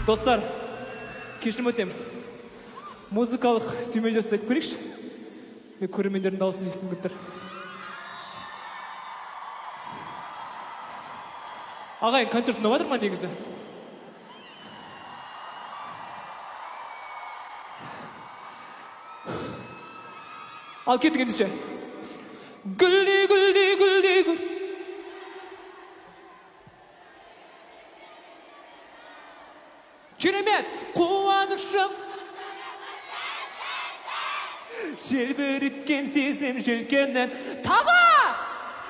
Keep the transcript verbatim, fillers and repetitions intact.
Достар, кешірім өтем. Музыкалық сүймел жасайды көрейікші. Мен көрермендердің дауысын естігім келіп тұр. Ағайын, концерт ұнап жатыр ма негізі? Ал кеттік ендеше. Гүлдей, гүлдей, гүлдей, гүл. Керемет, қуанышым. Желбіріткен сезім желкеннен тағы